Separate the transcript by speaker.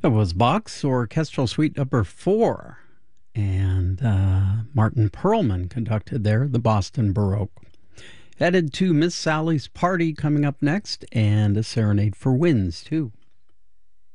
Speaker 1: That was Bach's Orchestral Suite Number 4, and Martin Perlman conducted there, the Boston Baroque. Headed to Miss Sally's Party coming up next, and a Serenade for Winds, too.